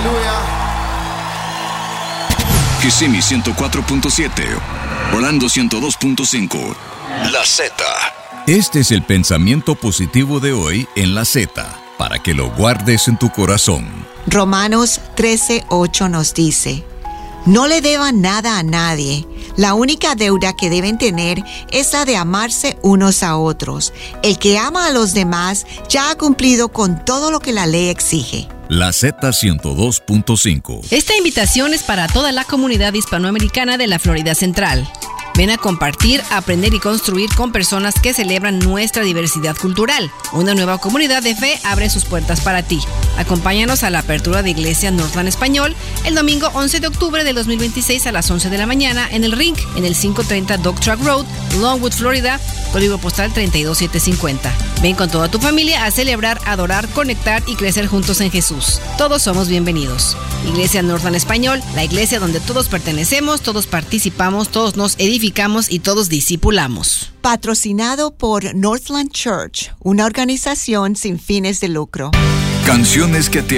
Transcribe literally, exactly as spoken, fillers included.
Aleluya. Kissimmee ciento cuatro punto siete, Orlando ciento dos punto cinco. La Z. Este es el pensamiento positivo de hoy en La Z, para que lo guardes en tu corazón. Romanos trece ocho nos dice: no le deban nada a nadie. La única deuda que deben tener es la de amarse unos a otros. El que ama a los demás ya ha cumplido con todo lo que la ley exige. La Z ciento dos punto cinco. Esta invitación es para toda la comunidad hispanoamericana de la Florida Central. Ven a compartir, aprender y construir con personas que celebran nuestra diversidad cultural. Una nueva comunidad de fe abre sus puertas para ti. Acompáñanos a la apertura de Iglesia Northland Español el domingo once de octubre del dos mil veintiséis a las once de la mañana en el Ring, en el quinientos treinta Dog Truck Road, Longwood, Florida, código postal treinta y dos mil setecientos cincuenta. Ven con toda tu familia a celebrar, adorar, conectar y crecer juntos en Jesús. Todos somos bienvenidos. Iglesia Northland Español, la iglesia donde todos pertenecemos, todos participamos, todos nos edificamos y todos discipulamos. Patrocinado por Northland Church, una organización sin fines de lucro. Canciones que te